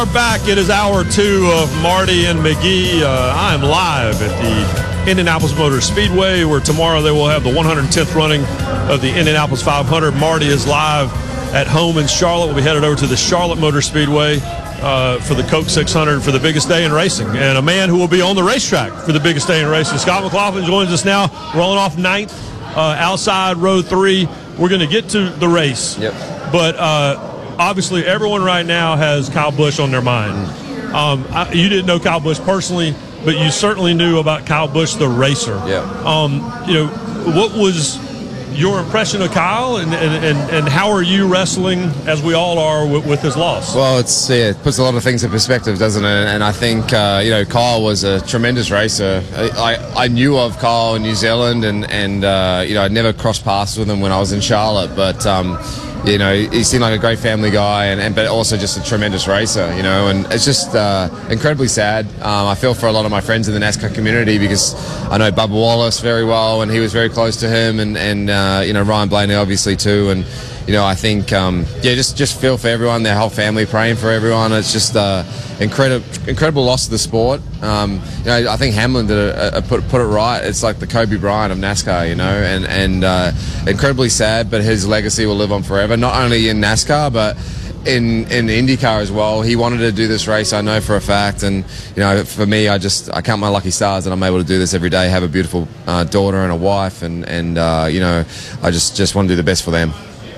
are back. It is hour 2 of Marty and McGee. I am live at the Indianapolis Motor Speedway, where tomorrow they will have the 110th running of the Indianapolis 500. Marty is live at home in Charlotte. We'll be headed over to the Charlotte Motor Speedway for the Coke 600 for the biggest day in racing. And a man who will be on the racetrack for the biggest day in racing, Scott McLaughlin, joins us now, rolling off 9th outside row 3. We're going to get to the race. Yep. But obviously, everyone right now has Kyle Busch on their mind. You didn't know Kyle Busch personally, but you certainly knew about Kyle Busch, the racer. Yeah. What was your impression of Kyle, and how are you wrestling, as we all are, with his loss? Well, it puts a lot of things in perspective, doesn't it? And I think Kyle was a tremendous racer. I knew of Kyle in New Zealand, and I'd never crossed paths with him when I was in Charlotte, but he seemed like a great family guy, but also just a tremendous racer, and it's just incredibly sad. I feel for a lot of my friends in the NASCAR community, because I know Bubba Wallace very well, and he was very close to him, and Ryan Blaney obviously too, and I think just feel for everyone, their whole family, praying for everyone. It's just incredible loss to the sport. I think Hamlin did put it right. It's like the Kobe Bryant of NASCAR, and incredibly sad, but his legacy will live on forever, not only in NASCAR, but in IndyCar as well. He wanted to do this race, I know for a fact, and for me, I count my lucky stars that I'm able to do this every day, have a beautiful daughter and a wife, and I just want to do the best for them.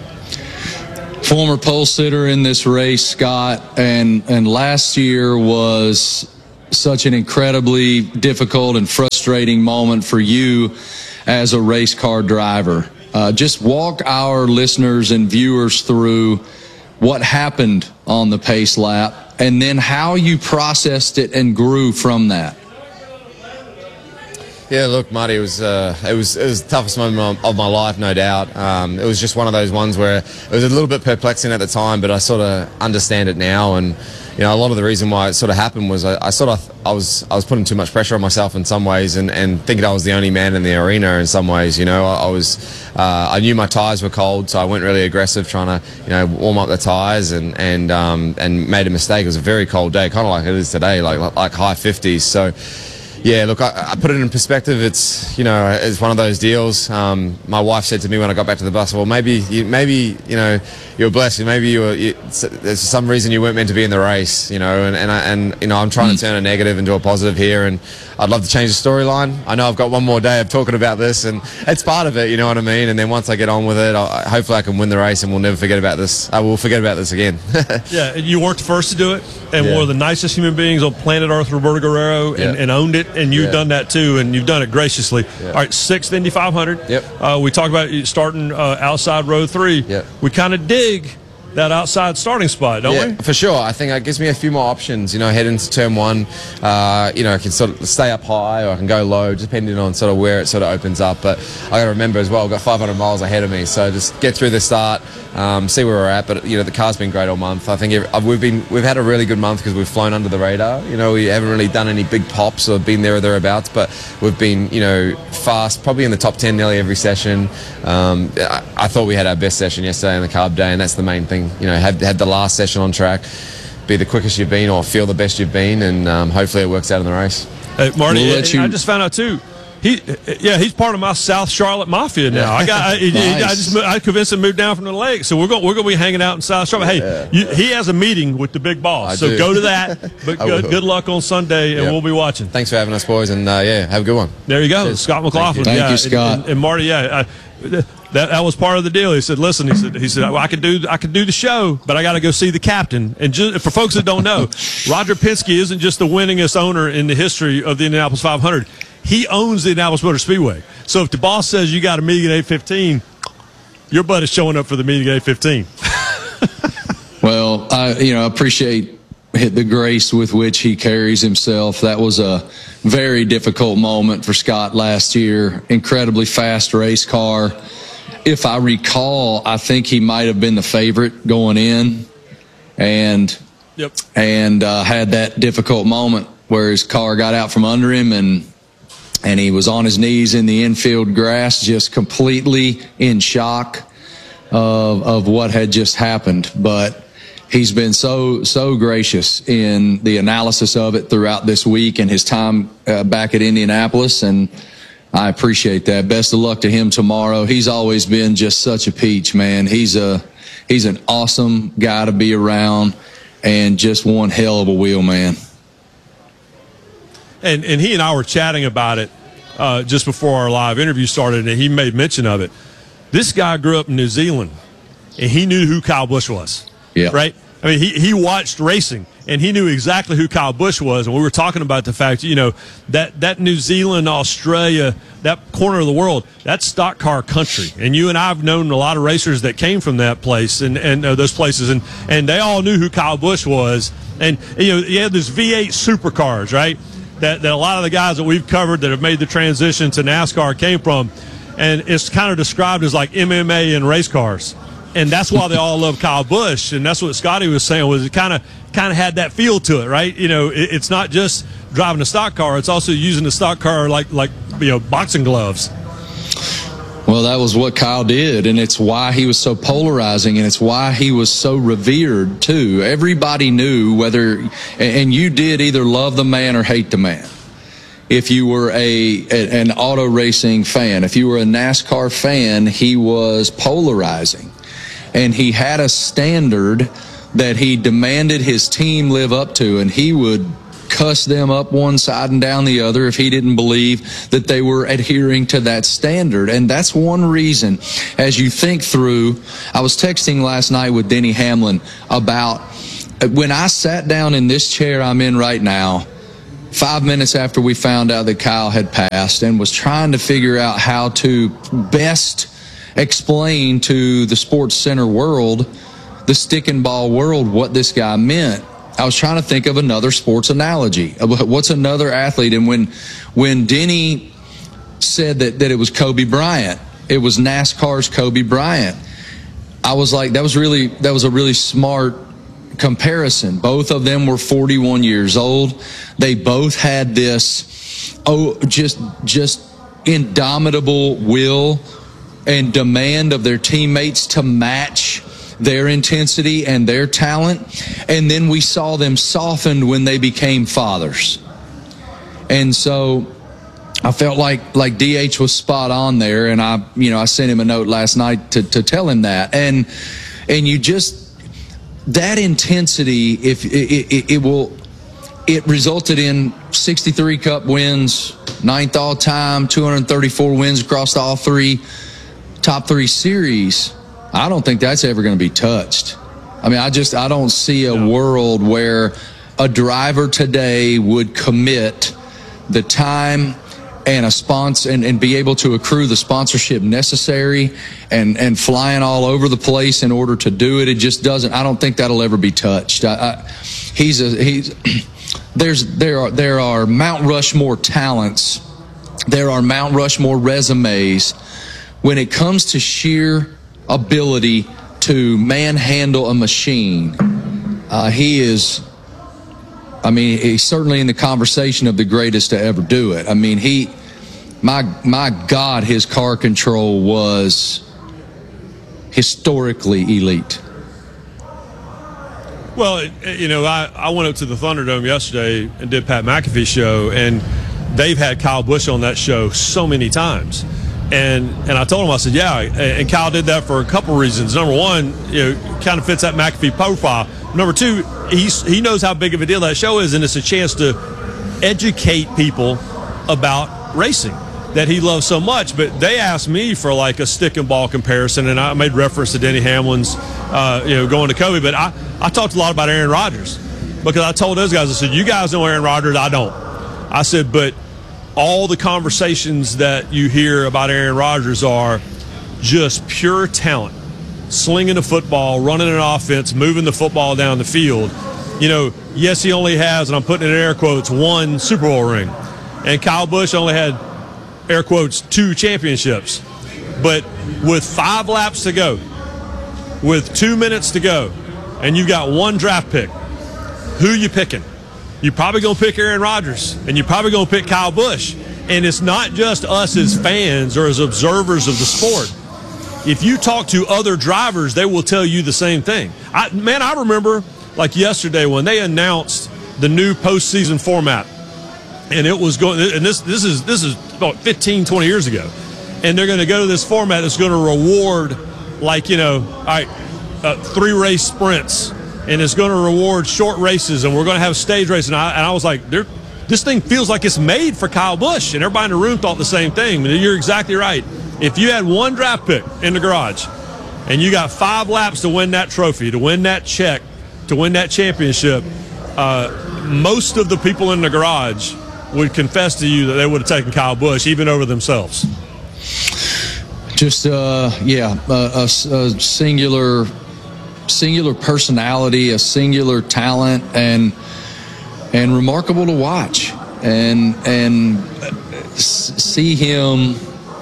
Former pole sitter in this race, Scott, and last year was such an incredibly difficult and frustrating moment for you as a race car driver. Just walk our listeners and viewers through what happened on the pace lap, and then how you processed it and grew from that. Yeah, look, Marty, it was the toughest moment of my life, no doubt. It was just one of those ones where it was a little bit perplexing at the time, but I sort of understand it now. And a lot of the reason why it sort of happened was I was putting too much pressure on myself in some ways, and thinking I was the only man in the arena in some ways. I knew my tyres were cold, so I went really aggressive trying to warm up the tyres, and made a mistake. It was a very cold day, kind of like it is today, like high 50s. So. Yeah, look, I put it in perspective. It's one of those deals. My wife said to me when I got back to the bus, well, maybe you were blessed. Maybe there's some reason you weren't meant to be in the race. And I'm trying to turn a negative into a positive here, and I'd love to change the storyline. I know I've got one more day of talking about this, and it's part of it. You know what I mean? And then once I get on with it, hopefully I can win the race, and we'll never forget about this. I will forget about this again. Yeah, you weren't the first to do it, and one of the nicest human beings on planet Earth, Roberto Guerrero, and owned it. And you've done that too, and you've done it graciously. Yeah. All right, 6th Indy 500. Yep. We talked about you starting outside row 3. Yep. We kind of dig that outside starting spot, don't we? For sure. I think it gives me a few more options, head into turn 1. I can sort of stay up high, or I can go low, depending on sort of where it sort of opens up. But I got to remember as well, I've got 500 miles ahead of me, so just get through the start, see where we're at. But the car's been great all month. I think we've had a really good month because we've flown under the radar. We haven't really done any big pops or been there or thereabouts, but we've been fast, probably in the top 10 nearly every session. I thought we had our best session yesterday on the carb day, and that's the main thing. Had the last session on track, be the quickest you've been or feel the best you've been, and hopefully it works out in the race. Hey, Marty, I just found out too. He's part of my South Charlotte Mafia now. Nice. I convinced him to move down from the lake, so we're going to be hanging out in South Charlotte. Hey, he has a meeting with the big boss, so go to that. But good luck on Sunday, and we'll be watching. Thanks for having us, boys, and have a good one. There you go, Cheers. Scott McLaughlin. Thank you, Scott. And Marty, that was part of the deal. He said, "Listen," he said, well, I could do the show, but I got to go see the captain." And for folks that don't know, Roger Penske isn't just the winningest owner in the history of the Indianapolis 500. He owns the Indianapolis Motor Speedway. So if the boss says you got a meeting at 8:15, your butt is showing up for the meeting at 8:15. Well, I appreciate the grace with which he carries himself. That was a very difficult moment for Scott last year. Incredibly fast race car. If I recall, I think he might have been the favorite going in, and had that difficult moment where his car got out from under him, and he was on his knees in the infield grass, just completely in shock of what had just happened. But he's been so gracious in the analysis of it throughout this week and his time back at Indianapolis, and I appreciate that. Best of luck to him tomorrow. He's always been just such a peach, man. He's an awesome guy to be around and just one hell of a wheel, man. And he and I were chatting about it just before our live interview started, and he made mention of it. This guy grew up in New Zealand, and he knew who Kyle Busch was. Yeah. Right? I mean, he watched racing, and he knew exactly who Kyle Busch was. And we were talking about the fact, that New Zealand, Australia, that corner of the world, that's stock car country. And you and I have known a lot of racers that came from that place and those places, and they all knew who Kyle Busch was. And, you had those V8 supercars, right, that a lot of the guys that we've covered that have made the transition to NASCAR came from. And it's kind of described as like MMA and race cars. And that's why they all love Kyle Busch. And that's what Scotty was saying, was it kind of had that feel to it, right? It's not just driving a stock car. It's also using a stock car like boxing gloves. Well, that was what Kyle did, and it's why he was so polarizing, and it's why he was so revered, too. Everybody knew and you did either love the man or hate the man. If you were an auto racing fan, if you were a NASCAR fan, he was polarizing. And he had a standard that he demanded his team live up to, and he would cuss them up one side and down the other if he didn't believe that they were adhering to that standard. And that's one reason, as you think through, I was texting last night with Denny Hamlin about when I sat down in this chair I'm in right now, 5 minutes after we found out that Kyle had passed, and was trying to figure out how to best explain to the Sports Center world, the stick and ball world, what this guy meant. I was trying to think of another sports analogy. What's another athlete? And when Denny said that it was Kobe Bryant, it was NASCAR's Kobe Bryant, I was like, that was a really smart comparison. Both of them were 41 years old. They both had this just indomitable will and demand of their teammates to match their intensity and their talent. And then we saw them softened when they became fathers. And so I felt like DH was spot on there, and I sent him a note last night to tell him that. And you just, that intensity, if it resulted in 63 Cup wins, 9th all time, 234 wins across all top three series. I don't think that's ever going to be touched. I mean, I don't see a world where a driver today would commit the time and a sponsor and be able to accrue the sponsorship necessary and flying all over the place in order to do it. It just doesn't. I don't think that'll ever be touched. There are Mount Rushmore talents. There are Mount Rushmore resumes. When it comes to sheer ability to manhandle a machine, he's certainly in the conversation of the greatest to ever do it. I mean, my God, his car control was historically elite. Well, I went up to the Thunderdome yesterday and did Pat McAfee's show, and they've had Kyle Busch on that show so many times. And I told him, I said, yeah, and Kyle did that for a couple reasons. Number one, kind of fits that McAfee profile. Number two, he knows how big of a deal that show is, and it's a chance to educate people about racing that he loves so much. But they asked me for like a stick and ball comparison, and I made reference to Denny Hamlin's, going to Kobe. But I talked a lot about Aaron Rodgers, because I told those guys, I said, you guys know Aaron Rodgers, I don't. I said, but all the conversations that you hear about Aaron Rodgers are just pure talent, slinging the football, running an offense, moving the football down the field. Yes, he only has, and I'm putting it in air quotes, one Super Bowl ring. And Kyle Busch only had, air quotes, 2 championships. But with 5 laps to go, with 2 minutes to go, and you've got 1 draft pick, who you picking? You're probably going to pick Aaron Rodgers, and you're probably going to pick Kyle Busch. And it's not just us as fans or as observers of the sport. if you talk to other drivers, they will tell you the same thing. I remember like yesterday when they announced the new postseason format, and it was going. And this is about 15, 20 years ago, and they're going to go to this format that's going to reward, like, all right, 3 race sprints, and it's going to reward short races, and we're going to have stage races. And I was like, this thing feels like it's made for Kyle Busch, and everybody in the room thought the same thing. You're exactly right. If you had one draft pick in the garage, and you got 5 laps to win that trophy, to win that check, to win that championship, most of the people in the garage would confess to you that they would have taken Kyle Busch, even over themselves. Just, a singular personality, a singular talent, and remarkable to watch, and see him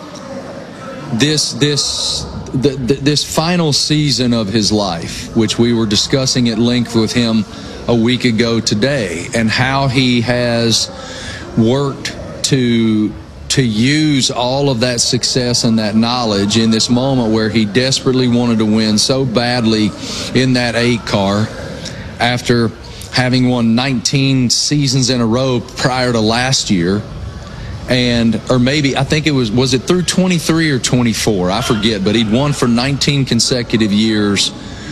this final season of his life, which we were discussing at length with him a week ago today, and how he has worked to use all of that success and that knowledge in this moment where he desperately wanted to win so badly in that 8 car after having won 19 seasons in a row prior to last year. Or maybe, I think it was it through 23 or 24? I forget, but he'd won for 19 consecutive years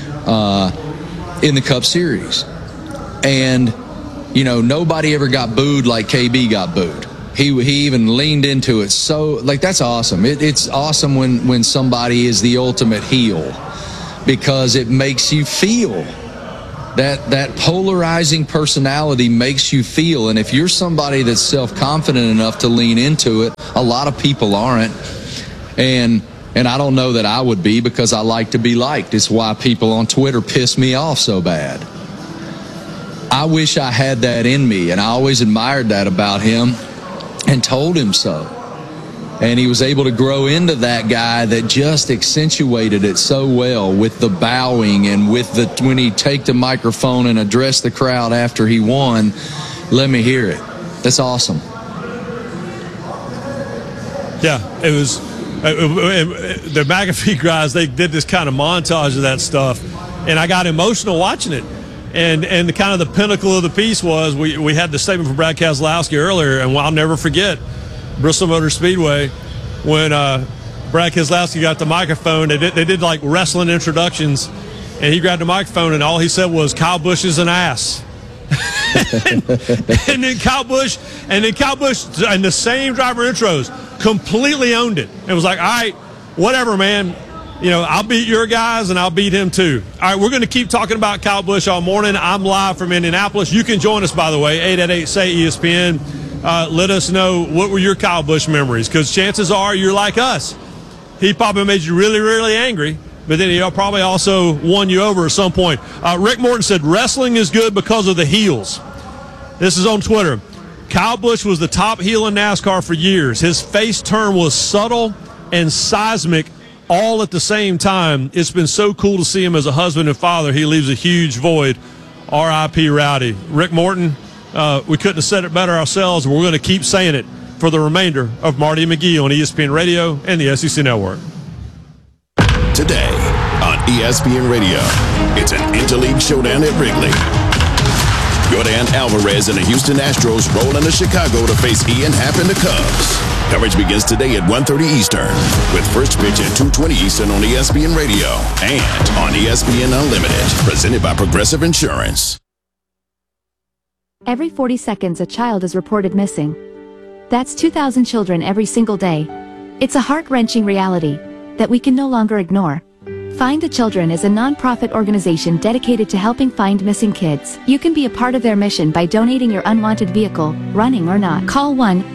in the Cup Series. And, nobody ever got booed like KB got booed. He even leaned into it. So, that's awesome. It's awesome when somebody is the ultimate heel, because it makes you feel. That polarizing personality makes you feel. And if you're somebody that's self-confident enough to lean into it, a lot of people aren't. And I don't know that I would be, because I like to be liked. It's why people on Twitter piss me off so bad. I wish I had that in me, and I always admired that about him and told him so. And he was able to grow into that guy that just accentuated it so well with the bowing and with when he'd take the microphone and address the crowd after he won. Let me hear it. That's awesome. Yeah, it was. The McAfee guys, they did this kind of montage of that stuff, and I got emotional watching it. And the kind of the pinnacle of the piece was we had the statement from Brad Keselowski earlier, and I'll never forget Bristol Motor Speedway when Brad Keselowski got the microphone. They did like wrestling introductions, and he grabbed the microphone, and all he said was, "Kyle Busch is an ass." and then Kyle Busch and the same driver intros completely owned it. It was like, all right, whatever, man. I'll beat your guys, and I'll beat him too. All right, we're going to keep talking about Kyle Busch all morning. I'm live from Indianapolis. You can join us, by the way, 888-SAY-ESPN. Let us know, what were your Kyle Busch memories? Because chances are you're like us. He probably made you really, really angry, but then he probably also won you over at some point. Rick Morton said, wrestling is good because of the heels. This is on Twitter. Kyle Busch was the top heel in NASCAR for years. His face turn was subtle and seismic all at the same time. It's been so cool to see him as a husband and father. He leaves a huge void. R.I.P. Rowdy. Rick Morton, we couldn't have said it better ourselves. We're going to keep saying it for the remainder of Marty and McGee on ESPN Radio and the SEC Network. Today on ESPN Radio, it's an interleague showdown at Wrigley. Yordan Alvarez and the Houston Astros roll into Chicago to face Ian Happ and the Cubs. Coverage begins today at 1:30 Eastern, with first pitch at 2:20 Eastern on ESPN Radio and on ESPN Unlimited, presented by Progressive Insurance. Every 40 seconds, a child is reported missing. That's 2,000 children every single day. It's a heart-wrenching reality that we can no longer ignore. Find the Children is a non-profit organization dedicated to helping find missing kids. You can be a part of their mission by donating your unwanted vehicle, running or not. Call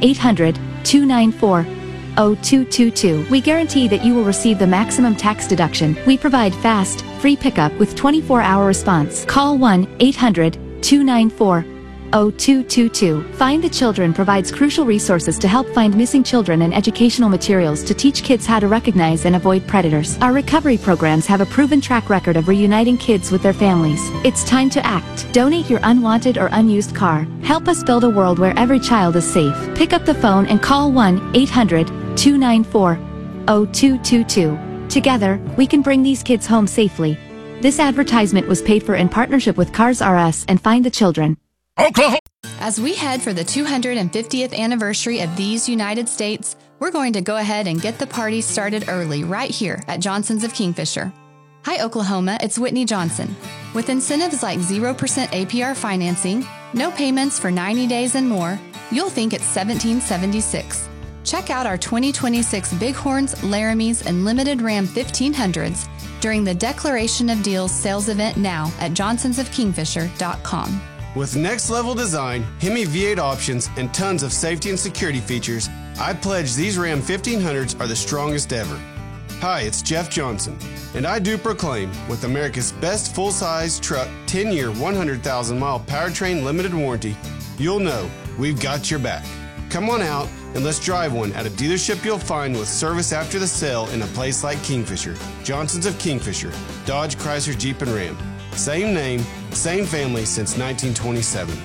1-800-294-0222. We guarantee that you will receive the maximum tax deduction. We provide fast, free pickup with 24-hour response. Call 1-800-294-0222. Find the Children provides crucial resources to help find missing children and educational materials to teach kids how to recognize and avoid predators. Our recovery programs have a proven track record of reuniting kids with their families. It's time to act. Donate your unwanted or unused car. Help us build a world where every child is safe. Pick up the phone and call 1-800-294-0222. Together, we can bring these kids home safely. This advertisement was paid for in partnership with Cars R Us and Find the Children. Oklahoma! As we head for the 250th anniversary of these United States, we're going to go ahead and get the party started early right here at Johnson's of Kingfisher. Hi, Oklahoma, it's Whitney Johnson. With incentives like 0% APR financing, no payments for 90 days and more, you'll think it's 1776. Check out our 2026 Bighorns, Laramies, and Limited Ram 1500s during the Declaration of Deals sales event now at johnsonsofkingfisher.com. With next-level design, Hemi V8 options, and tons of safety and security features, I pledge these Ram 1500s are the strongest ever. Hi, it's Jeff Johnson, and I do proclaim, with America's best full-size truck, 10-year, 100,000-mile powertrain limited warranty, you'll know we've got your back. Come on out and let's drive one at a dealership you'll find with service after the sale in a place like Kingfisher. Johnson's of Kingfisher, Dodge, Chrysler, Jeep, and Ram. Same name, same family since 1927.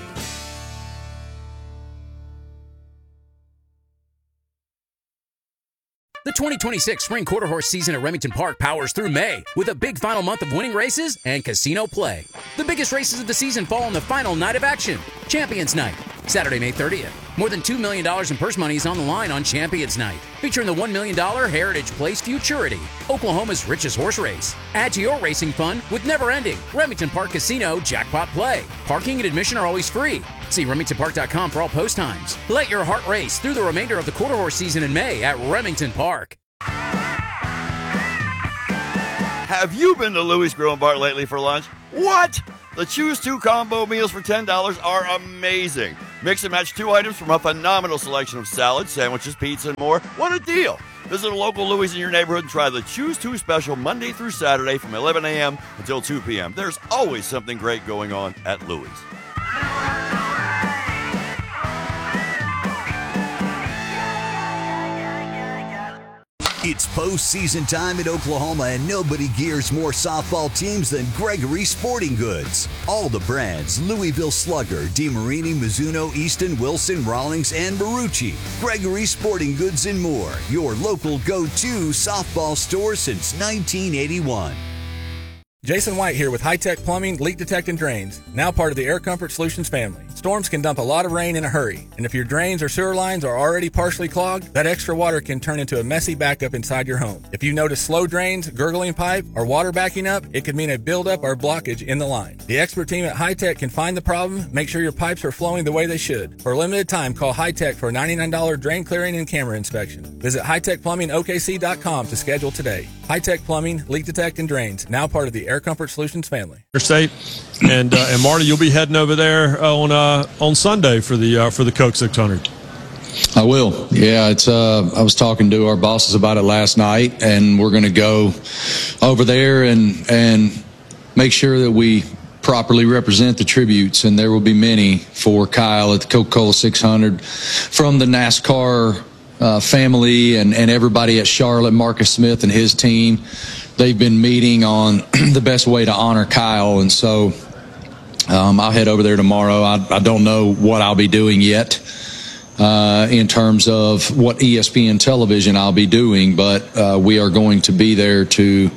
The 2026 Spring Quarter Horse season at Remington Park powers through May with a big final month of winning races and casino play. The biggest races of the season fall on the final night of action, Champions Night, Saturday, May 30th. More than $2 million in purse money is on the line on Champions Night, featuring the $1 million Heritage Place Futurity, Oklahoma's richest horse race. Add to your racing fun with never-ending Remington Park Casino Jackpot Play. Parking and admission are always free. See RemingtonPark.com for all post times. Let your heart race through the remainder of the quarter horse season in May at Remington Park. Have you been to Louis Grill and Bar lately for lunch? What? The Choose 2 combo meals for $10 are amazing. Mix and match 2 items from a phenomenal selection of salads, sandwiches, pizza, and more. What a deal! Visit a local Louis in your neighborhood and try the Choose 2 special Monday through Saturday from 11 a.m. until 2 p.m. There's always something great going on at Louis. It's postseason time at Oklahoma, and nobody gears more softball teams than Gregory Sporting Goods. All the brands, Louisville Slugger, DeMarini, Mizuno, Easton, Wilson, Rawlings, and Marucci. Gregory Sporting Goods and more, your local go-to softball store since 1981. Jason White here with High Tech Plumbing, Leak Detect and Drains, now part of the Air Comfort Solutions family. Storms can dump a lot of rain in a hurry, and if your drains or sewer lines are already partially clogged, that extra water can turn into a messy backup inside your home. If you notice slow drains, gurgling pipe, or water backing up, it could mean a buildup or blockage in the line. The expert team at High Tech can find the problem, make sure your pipes are flowing the way they should. For a limited time, call High Tech for a $99 drain clearing and camera inspection. Visit hightechplumbingokc.com to schedule today. High Tech Plumbing, Leak Detect and Drains, now part of the Air Comfort Solutions family. State, and Marty, you'll be heading over there on Sunday for the Coke 600. I will. Yeah, it's. I was talking to our bosses about it last night, and we're going to go over there and make sure that we properly represent the tributes, and there will be many for Kyle at the Coca-Cola 600 from the NASCAR family and everybody at Charlotte, Marcus Smith and his team. They've been meeting on the best way to honor Kyle, and so I'll head over there tomorrow. I don't know what I'll be doing yet in terms of what ESPN television I'll be doing, but we are going to be there to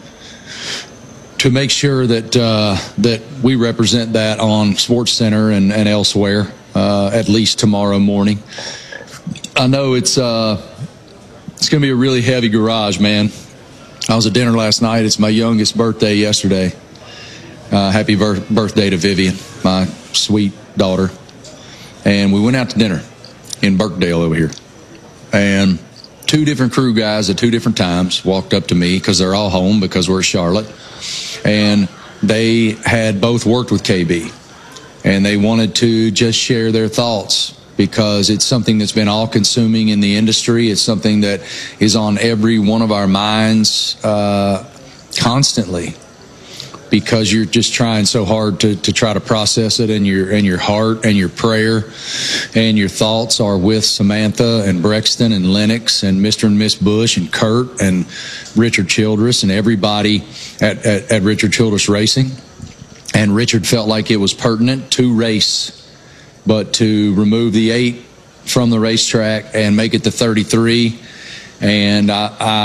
make sure that we represent that on SportsCenter and elsewhere, at least tomorrow morning. I know it's going to be a really heavy garage, man. I was at dinner last night. It's my youngest birthday yesterday. Happy birthday to Vivian, my sweet daughter. And we went out to dinner in Birkdale over here. And 2 different crew guys at 2 different times walked up to me because they're all home because we're in Charlotte. And they had both worked with KB. And they wanted to just share their thoughts because it's something that's been all-consuming in the industry. It's something that is on every one of our minds constantly because you're just trying so hard to try to process it, and your heart and your prayer and your thoughts are with Samantha and Brexton and Lennox and Mr. and Miss Bush and Kurt and Richard Childress and everybody at Richard Childress Racing. And Richard felt like it was pertinent to race, but to remove the 8 from the racetrack and make it the 33. And I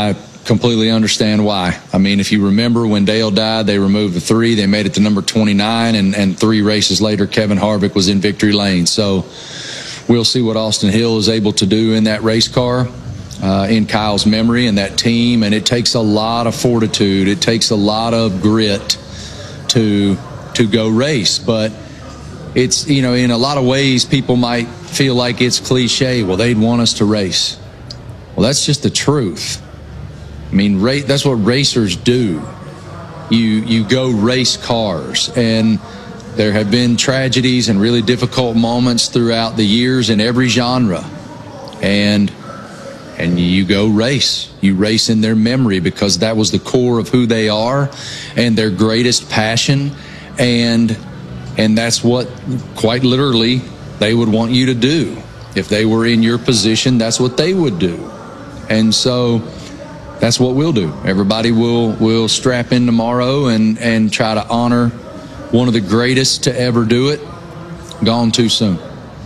completely understand why. I mean, if you remember when Dale died, they removed the 3. They made it to number 29, and 3 races later, Kevin Harvick was in victory lane. So we'll see what Austin Hill is able to do in that race car, in Kyle's memory and that team. And it takes a lot of fortitude. It takes a lot of grit to go race. But it's, you know, in a lot of ways, people might feel like it's cliche. Well, they'd want us to race. Well, that's just the truth. I mean, that's what racers do. You go race cars, and there have been tragedies and really difficult moments throughout the years in every genre. And you go race. You race in their memory because that was the core of who they are and their greatest passion. And that's what, quite literally, they would want you to do. If they were in your position, that's what they would do. And so that's what we'll do. Everybody will strap in tomorrow and try to honor one of the greatest to ever do it, gone too soon.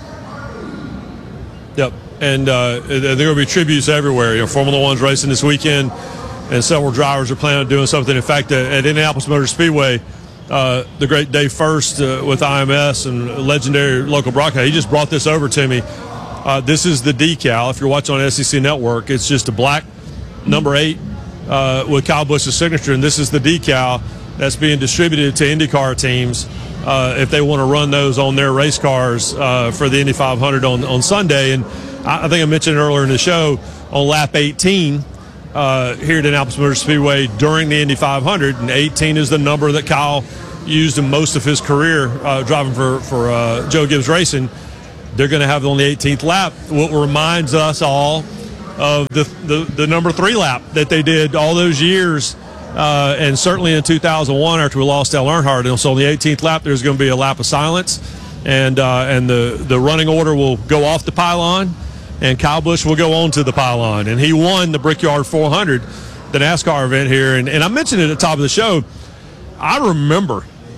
Yep. And there are going to be tributes everywhere. You know, Formula One's racing this weekend, and several drivers are planning on doing something. In fact, at Indianapolis Motor Speedway, the great Dave First with IMS and legendary local broadcast, he just brought this over to me. This is the decal. If you're watching on SEC Network, it's just a black number 8 with Kyle Busch's signature, and this is the decal that's being distributed to IndyCar teams if they want to run those on their race cars for the Indy 500 on Sunday. And I think I mentioned earlier in the show, on lap 18 here at Indianapolis Motor Speedway during the Indy 500, and 18 is the number that Kyle used in most of his career driving for Joe Gibbs Racing. They're going to have it on the 18th lap, what reminds us all of the number 3 lap that they did all those years, and certainly in 2001 after we lost Dale Earnhardt. And so on the 18th lap, there's going to be a lap of silence, and the running order will go off the pylon, and Kyle Busch will go on to the pylon. And he won the Brickyard 400, the NASCAR event here. And I mentioned it at the top of the show. I remember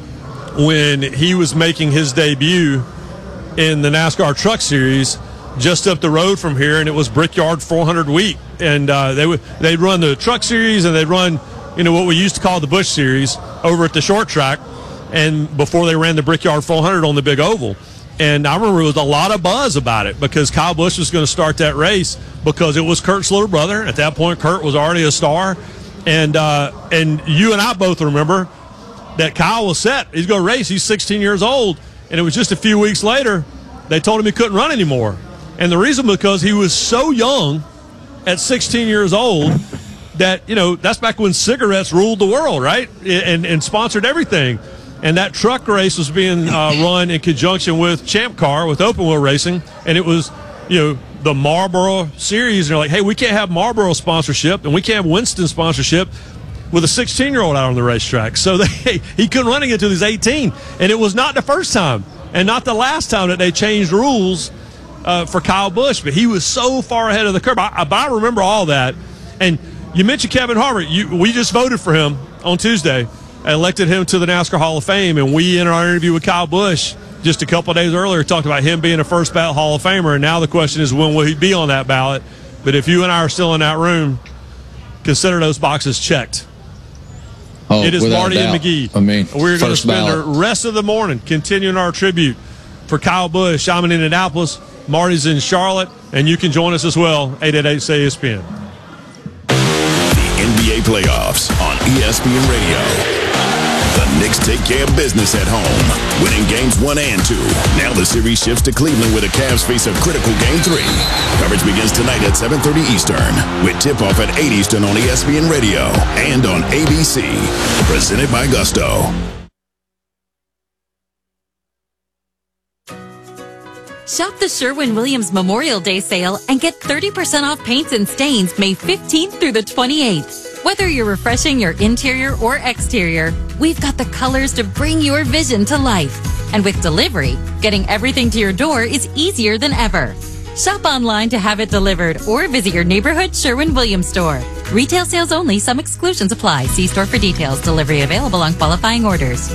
when he was making his debut in the NASCAR Truck Series just up the road from here, and it was Brickyard 400 week. And they'd run the Truck Series, and they'd run, you know, what we used to call the Busch Series over at the short track, and before they ran the Brickyard 400 on the big oval. And I remember there was a lot of buzz about it because Kyle Busch was going to start that race because it was Kurt's little brother. At that point, Kurt was already a star. And you and I both remember that Kyle was set. He's going to race. He's 16 years old. And it was just a few weeks later, they told him he couldn't run anymore. And the reason because he was so young at 16 years old that, you know, that's back when cigarettes ruled the world, right? And sponsored everything. And that truck race was being run in conjunction with Champ Car, with open wheel racing. And it was, you know, the Marlboro Series. And they're like, hey, we can't have Marlboro sponsorship and we can't have Winston sponsorship with a 16-year-old out on the racetrack. So he couldn't run it until he was 18. And it was not the first time and not the last time that they changed rules for Kyle Busch. But he was so far ahead of the curve. I remember all that. And you mentioned Kevin Harvick. We just voted for him on Tuesday, elected him to the NASCAR Hall of Fame. And we, in our interview with Kyle Busch just a couple of days earlier, talked about him being a first ballot Hall of Famer. And now the question is, when will he be on that ballot? But if you and I are still in that room, consider those boxes checked. Oh, it is Marty and McGee. I mean, we're going to spend ballot. the rest of the morning continuing our tribute for Kyle Busch. I'm in Indianapolis. Marty's in Charlotte. And you can join us as well, 888-SAY-ESPN. The NBA playoffs on ESPN Radio. The Knicks take care of business at home, winning games 1 and 2. Now the series shifts to Cleveland, where the Cavs face a critical game 3. Coverage begins tonight at 7:30 Eastern, with tip-off at 8 Eastern on ESPN Radio and on ABC. Presented by Gusto. Shop the Sherwin-Williams Memorial Day sale and get 30% off paints and stains May 15th through the 28th. Whether you're refreshing your interior or exterior, we've got the colors to bring your vision to life. And with delivery, getting everything to your door is easier than ever. Shop online to have it delivered or visit your neighborhood Sherwin-Williams store. Retail sales only. Some exclusions apply. See store for details. Delivery available on qualifying orders.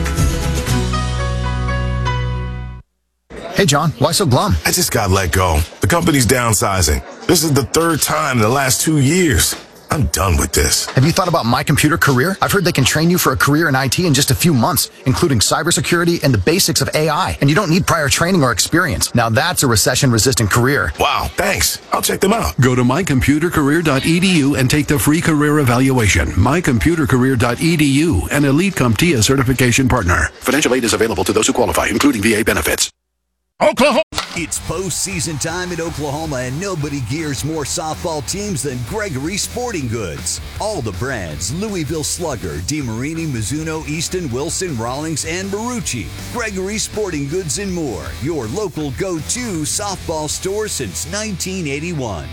Hey, John, why so glum? I just got let go. The company's downsizing. This is the 3rd time in the last 2 years. I'm done with this. Have you thought about My Computer Career? I've heard they can train you for a career in IT in just a few months, including cybersecurity and the basics of AI. And you don't need prior training or experience. Now that's a recession-resistant career. Wow, thanks. I'll check them out. Go to mycomputercareer.edu and take the free career evaluation. Mycomputercareer.edu, an Elite CompTIA certification partner. Financial aid is available to those who qualify, including VA benefits. Oklahoma. It's postseason time in Oklahoma, and nobody gears more softball teams than Gregory Sporting Goods. All the brands: Louisville Slugger, DeMarini, Mizuno, Easton, Wilson, Rawlings, and Marucci. Gregory Sporting Goods and more. Your local go-to softball store since 1981.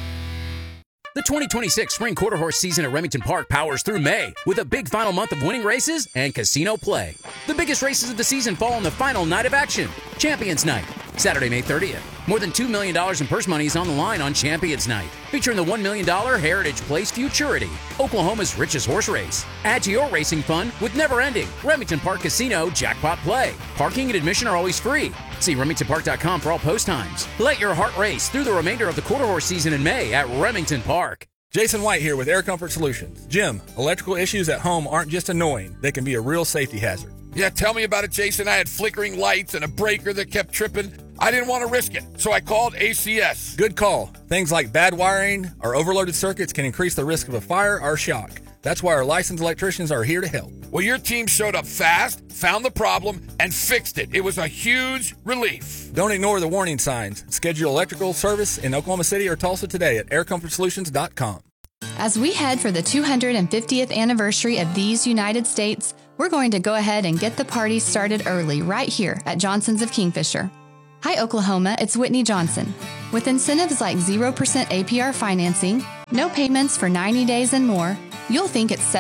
The 2026 Spring Quarter Horse season at Remington Park powers through May with a big final month of winning races and casino play. The biggest races of the season fall on the final night of action, Champions Night, Saturday, May 30th. More than $2 million in purse money is on the line on Champions Night, featuring the $1 million Heritage Place Futurity, Oklahoma's richest horse race. Add to your racing fun with never-ending Remington Park Casino Jackpot Play. Parking and admission are always free. See RemingtonPark.com for all post times. Let your heart race through the remainder of the Quarter Horse season in May at Remington Park. Jason White here with Air Comfort Solutions. Jim, electrical issues at home aren't just annoying, they can be a real safety hazard. Yeah, tell me about it, Jason. I had flickering lights and a breaker that kept tripping. I didn't want to risk it, so I called ACS. Good call. Things like bad wiring or overloaded circuits can increase the risk of a fire or shock. That's why our licensed electricians are here to help. Well, your team showed up fast, found the problem, and fixed it. It was a huge relief. Don't ignore the warning signs. Schedule electrical service in Oklahoma City or Tulsa today at aircomfortsolutions.com. As we head for the 250th anniversary of these United States, we're going to go ahead and get the party started early right here at Johnson's of Kingfisher. Hi, Oklahoma, it's Whitney Johnson. With incentives like 0% APR financing, no payments for 90 days and more, you'll think it's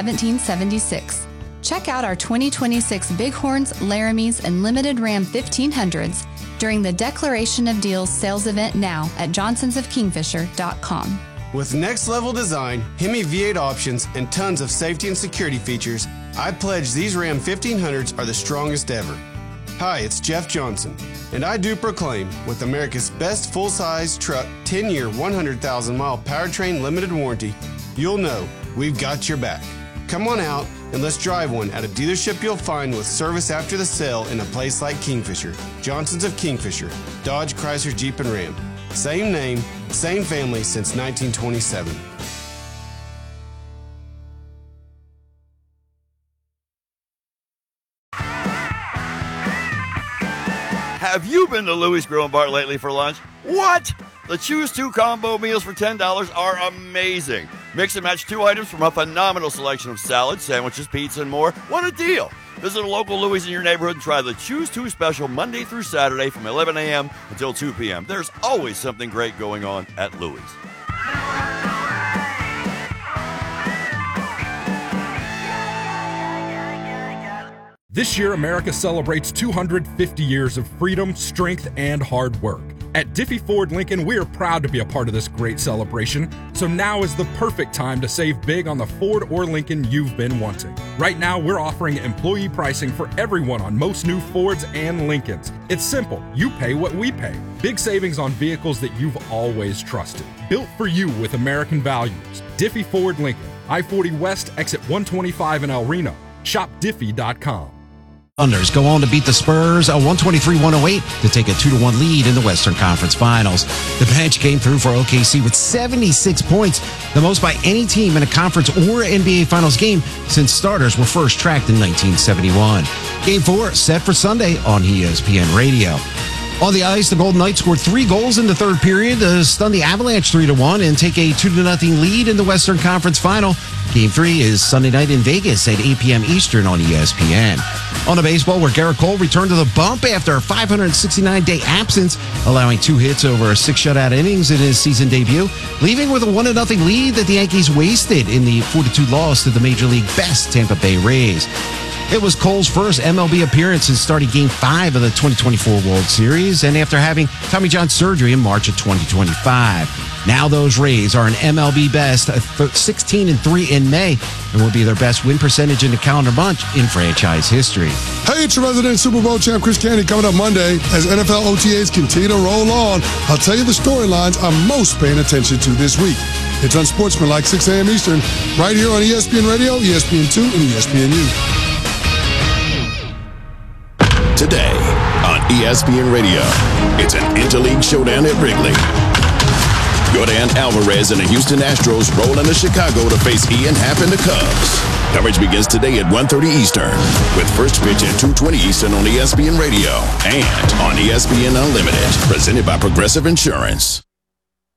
1776. Check out our 2026 Bighorns, Laramies, and Limited Ram 1500s during the Declaration of Deals sales event now at johnsonsofkingfisher.com. With next-level design, Hemi V8 options, and tons of safety and security features, I pledge these Ram 1500s are the strongest ever. Hi, it's Jeff Johnson, and I do proclaim, with America's best full-size truck 10-year, 100,000-mile powertrain limited warranty, you'll know we've got your back. Come on out and let's drive one at a dealership you'll find with service after the sale in a place like Kingfisher. Johnson's of Kingfisher, Dodge, Chrysler, Jeep, and Ram. Same name, same family since 1927. Have you been to Louis Grill and Bar lately for lunch? What? The Choose 2 combo meals for $10 are amazing. Mix and match 2 items from a phenomenal selection of salads, sandwiches, pizza, and more. What a deal! Visit a local Louis in your neighborhood and try the Choose 2 special Monday through Saturday from 11 a.m. until 2 p.m. There's always something great going on at Louis. This year, America celebrates 250 years of freedom, strength, and hard work. At Diffie Ford Lincoln, we are proud to be a part of this great celebration, so now is the perfect time to save big on the Ford or Lincoln you've been wanting. Right now, we're offering employee pricing for everyone on most new Fords and Lincolns. It's simple. You pay what we pay. Big savings on vehicles that you've always trusted. Built for you with American values. Diffie Ford Lincoln, I-40 West, exit 125 in El Reno. Shop Diffie.com. Thunders go on to beat the Spurs 123-108 to take a 2-1 lead in the Western Conference Finals. The bench came through for OKC with 76 points, the most by any team in a conference or NBA Finals game since starters were first tracked in 1971. Game 4 set for Sunday on ESPN Radio. On the ice, the Golden Knights scored 3 goals in the third period to stun the Avalanche 3-1 and take a 2-0 lead in the Western Conference Final. Game 3 is Sunday night in Vegas at 8 p.m. Eastern on ESPN. On the baseball, where Garrett Cole returned to the bump after a 569-day absence, allowing 2 hits over 6 shutout innings in his season debut, leaving with a 1-0 lead that the Yankees wasted in the 4-2 loss to the Major League best Tampa Bay Rays. It was Cole's first MLB appearance since starting Game 5 of the 2024 World Series and after having Tommy John surgery in March of 2025. Now those Rays are an MLB best 16-3 in May and will be their best win percentage in the calendar month in franchise history. Hey, it's your resident Super Bowl champ Chris Canty coming up Monday as NFL OTAs continue to roll on. I'll tell you the storylines I'm most paying attention to this week. It's Unsportsmanlike, 6 a.m. Eastern, right here on ESPN Radio, ESPN2, and ESPNU. Today on ESPN Radio, it's an Interleague showdown at Wrigley. Jordan Alvarez and the Houston Astros roll into Chicago to face Ian Happ and the Cubs. Coverage begins today at 1:30 Eastern, with first pitch at 2:20 Eastern on ESPN Radio and on ESPN Unlimited, presented by Progressive Insurance.